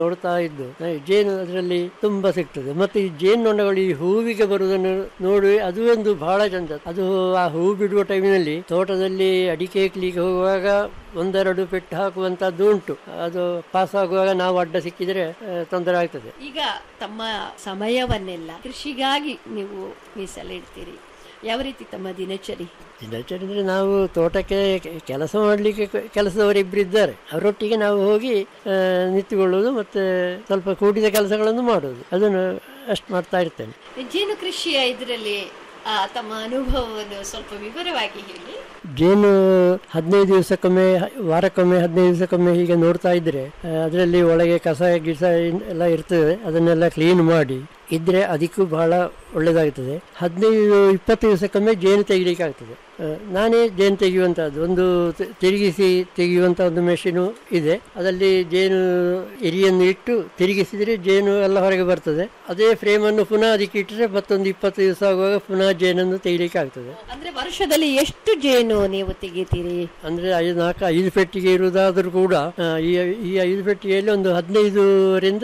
ನೋಡ್ತಾ ಇದ್ದು ಜೇನು ಅದರಲ್ಲಿ ತುಂಬಾ ಸಿಗ್ತದೆ. ಮತ್ತೆ ಈ ಜೇನುನೊಣಗಳು ಈ ಹೂವಿಗೆ ಬರುವುದನ್ನು ನೋಡಿ ಅದು ಒಂದು ಬಹಳ ಚಂದ. ಅದು ಆ ಹೂ ಬಿಡುವ ಟೈಮಿನಲ್ಲಿ ತೋಟದಲ್ಲಿ ಅಡಿಕೆ ಹೆಕ್ಲಿಕ್ಕೆ ಹೋಗುವಾಗ ಒಂದೆರಡು ಪೆಟ್ಟು ಹಾಕುವಂತದ್ದು ಉಂಟು. ಅದು ಪಾಸ್ ಆಗುವಾಗ ನಾವು ಅಡ್ಡ ಸಿಕ್ಕಿದ್ರೆ ತೊಂದರೆ ಆಗ್ತದೆ. ಈಗ ತಮ್ಮ ಸಮಯವನ್ನೆಲ್ಲ ಕೃಷಿಗಾಗಿ ನೀವು ಮೀಸಲಿಡ್ತೀರಿ. ಯಾವ ರೀತಿ ತಮ್ಮ ದಿನಚರಿ? ದಿನಚರಿ ಅಂದರೆ ನಾವು ತೋಟಕ್ಕೆ ಕೆಲಸ ಮಾಡಲಿಕ್ಕೆ ಕೆಲಸದವರಿಬ್ಬರು ಇದ್ದಾರೆ, ಅವರೊಟ್ಟಿಗೆ ನಾವು ಹೋಗಿ ನಿಂತುಕೊಳ್ಳೋದು ಮತ್ತು ಸ್ವಲ್ಪ ಕೂಡಿದ ಕೆಲಸಗಳನ್ನು ಮಾಡೋದು, ಅದನ್ನು ಅಷ್ಟು ಮಾಡ್ತಾ ಇರ್ತೇನೆ. ಜೇನು ಕೃಷಿಯ ಇದರಲ್ಲಿ ತಮ್ಮ ಅನುಭವವನ್ನು ಸ್ವಲ್ಪ ವಿವರವಾಗಿ ಹೇಳಿ. ಜೇನು 15 ದಿವಸಕ್ಕೊಮ್ಮೆ, ವಾರಕ್ಕೊಮ್ಮೆ 15 ದಿವಸಕ್ಕೊಮ್ಮೆ ಹೀಗೆ ನೋಡ್ತಾ ಇದ್ರೆ ಅದರಲ್ಲಿ ಒಳಗೆ ಕಸ ಗಿಸ ಎಲ್ಲ ಇರ್ತದೆ, ಅದನ್ನೆಲ್ಲ ಕ್ಲೀನ್ ಮಾಡಿ ಇದ್ರೆ ಅದಕ್ಕೂ ಬಹಳ ಒಳ್ಳೆಯದಾಗ್ತದೆ. 15-20 ದಿವಸಕ್ಕೊಮ್ಮೆ ಜೇನು ತೆಗಿಲಿಕ್ಕೆ ಆಗ್ತದೆ. ನಾನೇ ಜೇನು ತೆಗೆಯುವಂಥದ್ದು, ಒಂದು ತಿರುಗಿಸಿ ತೆಗೆಯುವಂಥ ಒಂದು ಮೆಷಿನು ಇದೆ. ಅದರಲ್ಲಿ ಜೇನು ಎರಿಯನ್ನು ಇಟ್ಟು ತಿರುಗಿಸಿದರೆ ಜೇನು ಎಲ್ಲ ಹೊರಗೆ ಬರ್ತದೆ. ಅದೇ ಫ್ರೇಮನ್ನು ಪುನಃ ಅದಕ್ಕೆ ಇಟ್ಟರೆ ಮತ್ತೊಂದು 20 ದಿವಸ ಆಗುವಾಗ ಪುನಃ ಜೇನನ್ನು ತೆಗಿಲಿಕ್ಕೆ ಆಗ್ತದೆ. ಅಂದ್ರೆ ವರ್ಷದಲ್ಲಿ ಎಷ್ಟು ಜೇನು ನೀವು ತೆಗಿತೀರಿ? ಅಂದ್ರೆ 4-5 ಪೆಟ್ಟಿಗೆ ಇರುವುದಾದ್ರೂ ಕೂಡ ಈ 5 ಪೆಟ್ಟಿಗೆಯಲ್ಲಿ ಒಂದು 15ರಿಂದ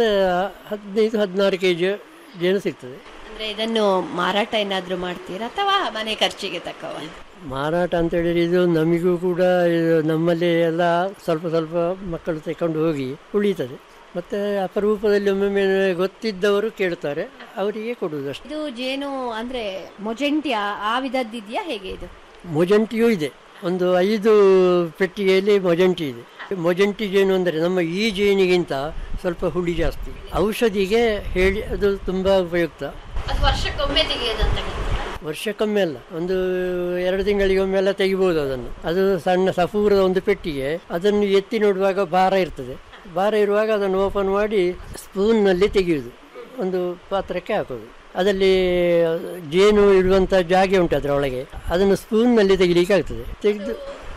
15-16 ಕೆಜಿ ಜೇನು ಸಿಗ್ತದೆ. ಅಂದ್ರೆ ಇದನ್ನು ಮಾರಾಟ ಏನಾದ್ರೂ ಮಾಡ್ತೀರಾ ಅಥವಾ ಮನೆ ಖರ್ಚಿಗೆ ತಕ್ಕವ? ಮಾರಾಟ ಅಂತ ಹೇಳಿದ್ರೆ ಇದು ನಮಗೂ ಕೂಡ ನಮ್ಮಲ್ಲಿ ಎಲ್ಲ ಸ್ವಲ್ಪ ಸ್ವಲ್ಪ ಮಕ್ಕಳು ತಗೊಂಡು ಹೋಗಿ ಉಳಿತದೆ. ಮತ್ತೆ ಅಪರೂಪದಲ್ಲಿ ಒಮ್ಮೊಮ್ಮೆ ಗೊತ್ತಿದ್ದವರು ಕೇಳ್ತಾರೆ, ಅವರಿಗೆ ಕೊಡುವುದು ಅಷ್ಟೇ. ಇದು ಜೇನು ಅಂದ್ರೆ ಮೊಜೆಂಟಿ ಆ ವಿಧದ್ದಿದೆಯಾ ಹೇಗೆ? ಇದು ಮೊಜೆಂಟಿಯೂ ಇದೆ, ಒಂದು 5 ಪೆಟ್ಟಿಗೆಯಲ್ಲಿ ಮೊಜೆಂಟಿ ಇದೆ. ಮೊಜೆಂಟಿ ಜೇನು ಅಂದರೆ ನಮ್ಮ ಈ ಜೇನಿಗಿಂತ ಸ್ವಲ್ಪ ಹುಳಿ ಜಾಸ್ತಿ. ಔಷಧಿಗೆ ಹೇಳಿ ಅದು ತುಂಬಾ ಉಪಯುಕ್ತ. ವರ್ಷಕ್ಕೊಮ್ಮೆ ತೆಗೆಯೋದಂತ? ವರ್ಷಕ್ಕೊಮ್ಮೆ ಅಲ್ಲ, ಒಂದು 2 ತಿಂಗಳಿಗೊಮ್ಮೆ ಎಲ್ಲ ತೆಗಿಬಹುದು ಅದನ್ನು. ಅದು ಸಣ್ಣ ಸಫೂರದ ಒಂದು ಪೆಟ್ಟಿಗೆ, ಅದನ್ನು ಎತ್ತಿ ನೋಡುವಾಗ ಭಾರ ಇರ್ತದೆ. ಭಾರ ಇರುವಾಗ ಅದನ್ನು ಓಪನ್ ಮಾಡಿ ಸ್ಪೂನ್ನಲ್ಲಿ ತೆಗೆಯುವುದು, ಒಂದು ಪಾತ್ರಕ್ಕೆ ಹಾಕೋದು. ಅದರಲ್ಲಿ ಜೇನು ಇಡುವಂಥ ಜಾಗೆ ಉಂಟು ಅದರ ಒಳಗೆ, ಅದನ್ನು ಸ್ಪೂನ್ನಲ್ಲಿ ತೆಗಿಲಿಕ್ಕೆ ಆಗ್ತದೆ. ತೆಗೆದು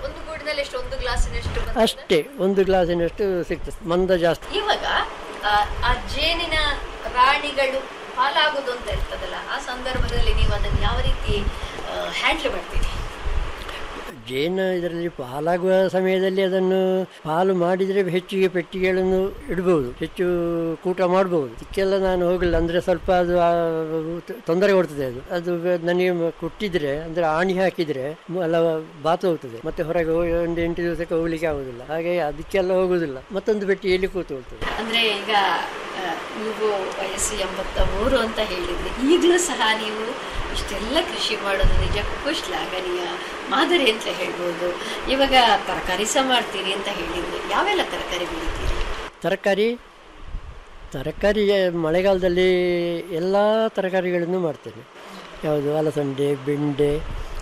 ಅಷ್ಟೇ 1 ಗ್ಲಾಸಿನಷ್ಟು ಸಿಗ್ತದೆ, ಮಂದ ಜಾಸ್ತಿ. ಇವಾಗ ಆ ಜೇನಿನ ರಾಣಿಗಳು ಹಾಲಾಗುದು ಅಂತ ಇರ್ತದಲ್ಲ, ಆ ಸಂದರ್ಭದಲ್ಲಿ ನೀವು ಅದನ್ನು ಯಾವ ರೀತಿ ಹ್ಯಾಂಡಲ್ ಮಾಡ್ತೀರಿ? ಜೇನು ಇದರಲ್ಲಿ ಹಾಲಾಗುವ ಸಮಯದಲ್ಲಿ ಅದನ್ನು ಹಾಲು ಮಾಡಿದರೆ ಹೆಚ್ಚಿಗೆ ಪೆಟ್ಟಿಗೆಗಳನ್ನು ಇಡ್ಬೋದು, ಹೆಚ್ಚು ಕೂಟ ಮಾಡ್ಬೋದು. ಇದಕ್ಕೆಲ್ಲ ನಾನು ಹೋಗಲಿಲ್ಲ, ಅಂದರೆ ಸ್ವಲ್ಪ ಅದು ತೊಂದರೆ ಕೊಡ್ತದೆ. ಅದು ನನಗೆ ಕುಟ್ಟಿದ್ರೆ ಅಂದರೆ ಆಣಿ ಹಾಕಿದರೆ ಎಲ್ಲ ಬಾತು ಹೋಗ್ತದೆ, ಮತ್ತೆ ಹೊರಗೆ ಒಂದು 8 ದಿವಸಕ್ಕೆ ಹೋಗ್ಲಿಕ್ಕೆ ಆಗೋದಿಲ್ಲ. ಹಾಗೆ ಅದಕ್ಕೆಲ್ಲ ಹೋಗುದಿಲ್ಲ, ಮತ್ತೊಂದು ಪೆಟ್ಟಿಗೆಯಲ್ಲಿ ಕೂತು ಹೋಗ್ತದೆ. ಅಂದರೆ ಈಗ ನೀವು ವಯಸ್ಸು 83 ಅಂತ ಹೇಳಿದ್ರೆ, ಈಗಲೂ ಸಹ ನೀವು ಇಷ್ಟೆಲ್ಲ ಕೃಷಿ ಮಾಡೋದು ನಿಜಕ್ಕೂ ಶ್ಲಾಘನೀಯ, ಮಾದರಿ ಅಂತ ಹೇಳ್ಬೋದು. ಇವಾಗ ತರಕಾರಿ ಸಹ ಮಾಡ್ತೀರಿ ಅಂತ ಹೇಳಿದ್ರೆ, ಯಾವೆಲ್ಲ ತರಕಾರಿ ಬೆಳಿತೀರಿ? ತರಕಾರಿ ಮಳೆಗಾಲದಲ್ಲಿ ಎಲ್ಲ ತರಕಾರಿಗಳನ್ನು ಮಾಡ್ತೇನೆ. ಯಾವುದು ಅಲಸಂಡೆ, ಬೆಂಡೆ,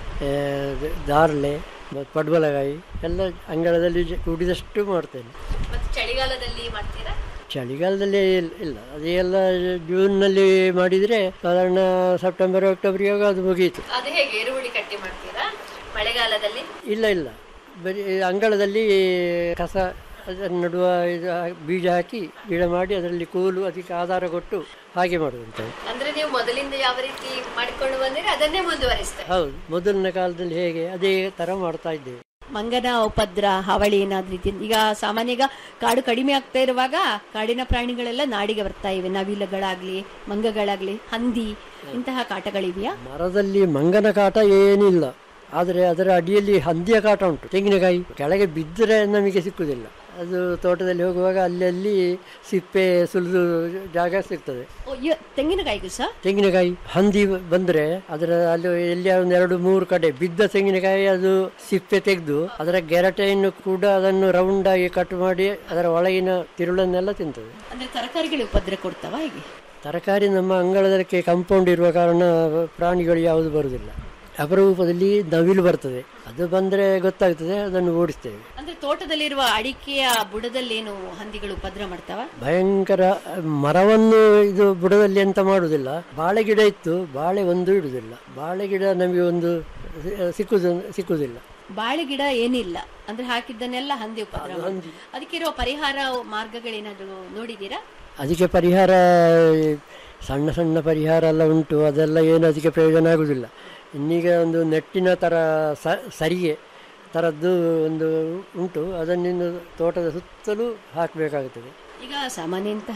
ದಾರ್ಲೆ, ಪಡ್ವಲಕಾಯಿ ಎಲ್ಲ ಅಂಗಳದಲ್ಲಿ ಕೂಡಿದಷ್ಟು ಮಾಡ್ತೇನೆ. ಮತ್ತೆ ಚಳಿಗಾಲದಲ್ಲಿ ಮಾಡ್ತೀರಾ? ಚಳಿಗಾಲದಲ್ಲಿ ಇಲ್ಲ, ಅದೆಲ್ಲ ಜೂನ್ನಲ್ಲಿ ಮಾಡಿದರೆ ಸಾಧಾರಣ ಸೆಪ್ಟೆಂಬರ್ ಅಕ್ಟೋಬರ್ಗೆ ಅದು ಮುಗಿಯಿತು. ಅದು ಹೇಗೆ ಎರುಹುಳಿ ಕಟ್ಟಿ ಮಾಡ್ತೀರಾ ಮಳೆಗಾಲದಲ್ಲಿ? ಇಲ್ಲ, ಬರೀ ಅಂಗಳದಲ್ಲಿ ಕಸ ಅದನ್ನು ನಡುವ ಇದು ಬೀಜ ಹಾಕಿ ಗಿಡ ಮಾಡಿ ಅದರಲ್ಲಿ ಕೂಲು ಅದಕ್ಕೆ ಆಧಾರ ಕೊಟ್ಟು ಹಾಗೆ ಮಾಡುವಂತ. ಅಂದ್ರೆ ನೀವು ಮೊದಲಿಂದ ಯಾವ ರೀತಿ ಮಾಡಿಕೊಂಡು ಬಂದಿರಿ ಅದನ್ನೇ ಮುಂದುವರಿಸ್ತಾರೆ? ಹೌದು, ಮೊದಲಿನ ಕಾಲದಲ್ಲಿ ಹೇಗೆ ಅದೇ ತರ ಮಾಡ್ತಾ ಇದ್ದೇವೆ. ಮಂಗನ ಉಪದ್ರ, ಹಾವಳಿ ಏನಾದ್ರೂ ಈಗ ಸಾಮಾನ್ಯ ಈಗ ಕಾಡು ಕಡಿಮೆ ಆಗ್ತಾ ಇರುವಾಗ ಕಾಡಿನ ಪ್ರಾಣಿಗಳೆಲ್ಲ ನಾಡಿಗೆ ಬರ್ತಾ ಇವೆ. ನವಿಲುಗಳಾಗ್ಲಿ, ಮಂಗಗಳಾಗ್ಲಿ, ಹಂದಿ, ಇಂತಹ ಕಾಟಗಳಿವೆಯಾ? ಮರದಲ್ಲಿ ಮಂಗನ ಕಾಟ ಏನಿಲ್ಲ, ಆದರೆ ಅದರ ಅಡಿಯಲ್ಲಿ ಹಂದಿಯ ಕಾಟ ಉಂಟು. ತೆಂಗಿನಕಾಯಿ ಕೆಳಗೆ ಬಿದ್ದರೆ ನಮಗೆ ಸಿಕ್ಕುವುದಿಲ್ಲ. ಅದು ತೋಟದಲ್ಲಿ ಹೋಗುವಾಗ ಅಲ್ಲಿ ಸಿಪ್ಪೆ ಸುಲಿದು ಜಾಗ ಸಿಗ್ತದೆ. ತೆಂಗಿನಕಾಯಿಗೂ ಸಹ ತೆಂಗಿನಕಾಯಿ ಹಂದಿ ಬಂದ್ರೆ ಅದರ ಅಲ್ಲಿ ಎಲ್ಲಿ ಒಂದು 2-3 ಕಡೆ ಬಿದ್ದ ತೆಂಗಿನಕಾಯಿ ಅದು ಸಿಪ್ಪೆ ತೆಗೆದು ಅದರ ಗೆರಟೆಯನ್ನು ಕೂಡ ಅದನ್ನು ರೌಂಡ್ ಆಗಿ ಕಟ್ ಮಾಡಿ ಅದರ ಒಳಗಿನ ತಿರುಳನ್ನೆಲ್ಲ ತಿಂತದೆ. ಅಂದ್ರೆ ತರಕಾರಿಗಳು ಉಪದ್ರ ಕೊಡ್ತಾವ ಹೇಗೆ? ತರಕಾರಿ ನಮ್ಮ ಅಂಗಳದಕ್ಕೆ ಕಾಂಪೌಂಡ್ ಇರುವ ಕಾರಣ ಪ್ರಾಣಿಗಳು ಯಾವುದು ಬರುವುದಿಲ್ಲ. ಅಪರೂಪದಲ್ಲಿ ನವಿಲು ಬರ್ತದೆ, ಅದು ಬಂದ್ರೆ ಗೊತ್ತಾಗ್ತದೆ, ಅದನ್ನು ಓಡಿಸ್ತೇವೆ. ಅಂದ್ರೆ ತೋಟದಲ್ಲಿರುವ ಅಡಿಕೆಯ ಬುಡದಲ್ಲಿ ಏನು ಹಂದಿಗಳು ಉಪದ್ರ ಮಾಡ್ತಾವ? ಭಯಂಕರ. ಮರವನ್ನು ಇದು ಬುಡದಲ್ಲಿ ಎಂತ ಮಾಡುವುದಿಲ್ಲ. ಬಾಳೆ ಗಿಡ ಇತ್ತು, ಬಾಳೆ ಒಂದು ಇಡುವುದಿಲ್ಲ. ಬಾಳೆ ಗಿಡ ನಮಗೆ ಒಂದು ಸಿಕ್ಕುವುದಿಲ್ಲ. ಬಾಳೆ ಗಿಡ ಏನಿಲ್ಲ ಅಂದ್ರೆ ಹಾಕಿದ್ದನ್ನೆಲ್ಲ ಹಂದಿ ಉಪದ್ರ. ಅದಕ್ಕಿರುವ ಪರಿಹಾರ ಮಾರ್ಗಗಳೇನಾದ್ರು ನೋಡಿದ್ದೀರಾ? ಅದಕ್ಕೆ ಪರಿಹಾರ ಸಣ್ಣ ಸಣ್ಣ ಪರಿಹಾರ ಎಲ್ಲ ಉಂಟು, ಅದೆಲ್ಲ ಏನು ಅದಕ್ಕೆ ಪ್ರಯೋಜನ ಆಗುವುದಿಲ್ಲ. ಇನ್ನೀಗ ಒಂದು ನೆಟ್ಟಿನ ಥರ ಸರಿಗೆ ಥರದ್ದು ಒಂದು ಉಂಟು, ಅದನ್ನು ತೋಟದ ಸುತ್ತಲೂ ಹಾಕಬೇಕಾಗುತ್ತದೆ. ಈಗ ಸಾಮಾನ್ಯಂತಹ